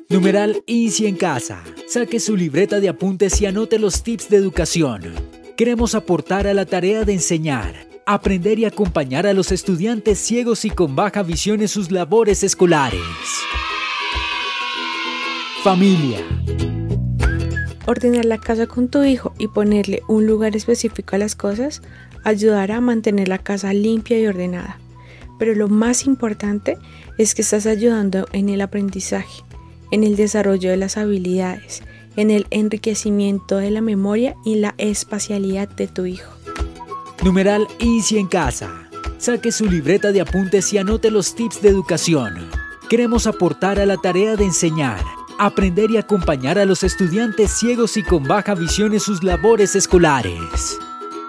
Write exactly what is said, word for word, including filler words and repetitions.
Numeral Easy en casa. Saque su libreta de apuntes y anote los tips de educación. Queremos aportar a la tarea de enseñar, aprender y acompañar a los estudiantes ciegos y con baja visión en sus labores escolares. Familia. Ordenar la casa con tu hijo y ponerle un lugar específico a las cosas ayudará a mantener la casa limpia y ordenada. Pero lo más importante es que estás ayudando en el aprendizaje, en el desarrollo de las habilidades, en el enriquecimiento de la memoria y la espacialidad de tu hijo. Numeral Easy en casa. Saque su libreta de apuntes y anote los tips de educación. Queremos aportar a la tarea de enseñar, aprender y acompañar a los estudiantes ciegos y con baja visión en sus labores escolares.